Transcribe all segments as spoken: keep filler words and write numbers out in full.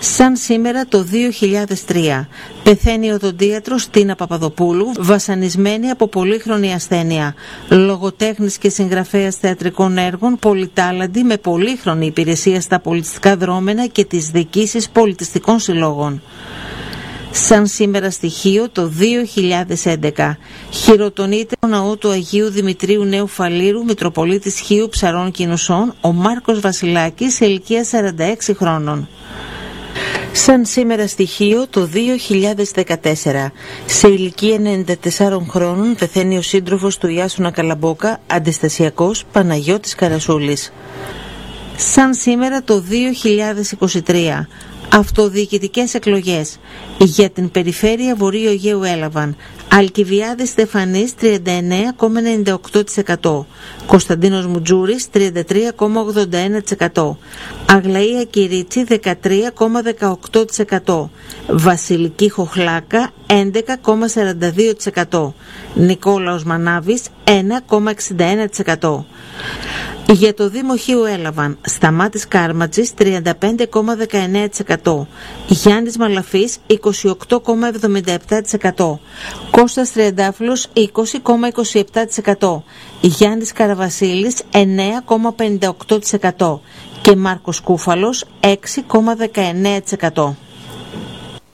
Σαν σήμερα το δύο χιλιάδες τρία πεθαίνει η οδοντίατρος Τίνα Παπαδοπούλου, βασανισμένη από πολύχρονη ασθένεια. Λογοτέχνης και συγγραφέας θεατρικών έργων, πολυτάλαντη με πολύχρονη υπηρεσία στα πολιτιστικά δρόμενα και τις διοικήσεις πολιτιστικών συλλόγων. Σαν σήμερα στοιχείο το δύο χιλιάδες έντεκα χειροτονείται ο ναό του Αγίου Δημητρίου Νέου Φαλήρου, Μητροπολίτης Χίου Ψαρών Κινουσών, ο Μάρκος Βασιλάκης, σε ηλικία σαράντα έξι χρόνων. Σαν σήμερα στοιχείο το δύο χιλιάδες δεκατέσσερα σε ηλικία ενενήντα τεσσάρων χρόνων πεθαίνει ο σύντροφος του Ιάσονα Καλαμπόκα, αντιστασιακός, Παναγιώτης Καρασούλης. Σαν σήμερα το δύο χιλιάδες είκοσι τρία αυτοδιοικητικές εκλογές για την περιφέρεια Βορείου Αιγαίου έλαβαν Αλκιβιάδης Στεφανής τριάντα εννέα κόμμα ενενήντα οκτώ τοις εκατό, Κωνσταντίνος Μουτζούρης τριάντα τρία κόμμα ογδόντα ένα τοις εκατό, Αγλαία Κυρίτσι δεκατρία κόμμα δεκαοκτώ τοις εκατό, Βασιλική Χοχλάκα έντεκα κόμμα σαράντα δύο τοις εκατό, Νικόλαος Μανάβης ένα κόμμα εξήντα ένα τοις εκατό. Για το Δήμο Χίου έλαβαν Σταμάτης Κάρματζης τριάντα πέντε κόμμα δεκαεννέα τοις εκατό, Γιάννης Μαλαφής είκοσι οκτώ κόμμα εβδομήντα επτά τοις εκατό, Κώστας Τριαντάφυλλος είκοσι κόμμα είκοσι επτά τοις εκατό, Γιάννης Καραβασίλης εννέα κόμμα πενήντα οκτώ τοις εκατό και Μάρκος Κούφαλος έξι κόμμα δεκαεννέα τοις εκατό.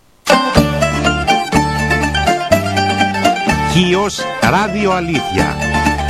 Χίος Ράδιο Αλήθεια.